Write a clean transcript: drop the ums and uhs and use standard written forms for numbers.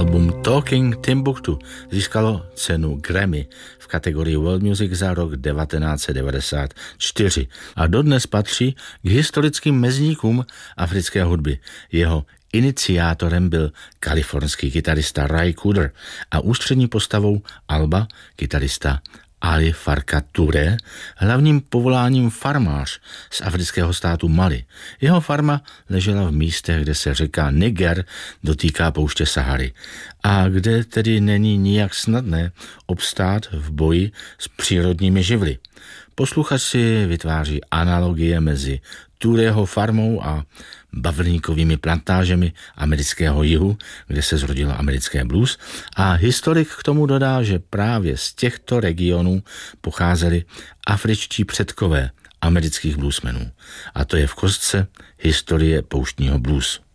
Album Talking Timbuktu získalo cenu Grammy v kategorii World Music za rok 1994 a dodnes patří k historickým mezníkům africké hudby. Jeho iniciátorem byl kalifornský kytarista Ry Cooder a ústřední postavou alba kytarista Ali Farka Touré, hlavním povoláním farmář z afrického státu Mali. Jeho farma ležela v místech, kde se řeka Niger dotýká pouště Sahary a kde tedy není nijak snadné obstát v boji s přírodními živly. Posluchač si vytváří analogie mezi Tourého farmou a bavlníkovými plantážemi amerického jihu, kde se zrodil americké blues, a historik k tomu dodá, že právě z těchto regionů pocházeli afričtí předkové amerických bluesmenů. A to je v kostce historie pouštního blues.